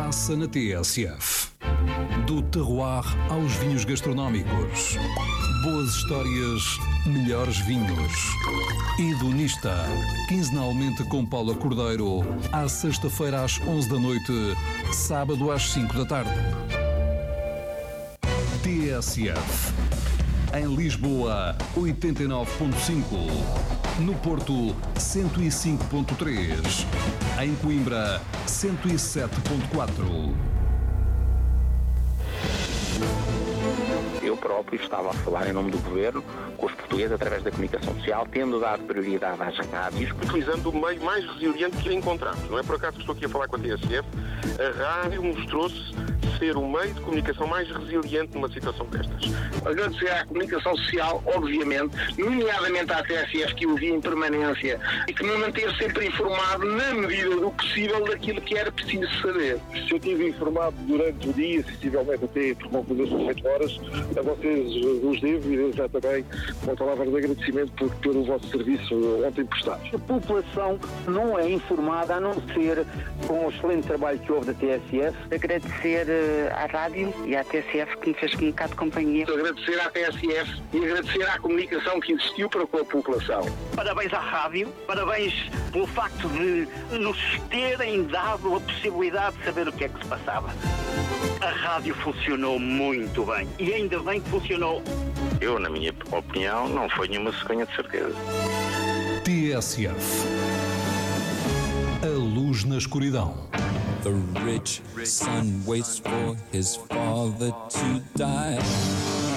passa na TSF. Do terroir aos vinhos gastronómicos. Boas histórias, melhores vinhos. Hedonista, quinzenalmente com Paula Cordeiro, à sexta-feira às 11 da noite, sábado às 5 da tarde. TSF. Em Lisboa, 89.5. No Porto, 105.3. Em Coimbra, 107.4. Eu próprio estava a falar em nome do Governo com os portugueses através da comunicação social, tendo dado prioridade às rádios. Utilizando o meio mais resiliente que encontramos. Não é por acaso que estou aqui a falar com a TSF. A rádio mostrou-se ser o meio de comunicação mais resiliente numa situação destas. Agradecer à comunicação social, obviamente, nomeadamente à TSF, que eu vi em permanência e que me manteve sempre informado, na medida do possível, daquilo que era preciso saber. Se eu estive informado durante o dia, sensivelmente até por volta das 18 horas, a vocês os devo e já também uma palavra de agradecimento pelo vosso serviço ontem prestado. A população não é informada, a não ser com o excelente trabalho que houve da TSF. Agradecer à rádio e à TSF que me fez um bocado de companhia. Agradecer à TSF e agradecer à comunicação que existiu para com a população. Parabéns à rádio, parabéns pelo facto de nos terem dado a possibilidade de saber o que é que se passava. A rádio funcionou muito bem e ainda bem que funcionou. Eu, na minha opinião, não foi nenhuma cegonha de certeza. TSF. A luz na escuridão. The rich son waits for his father to die.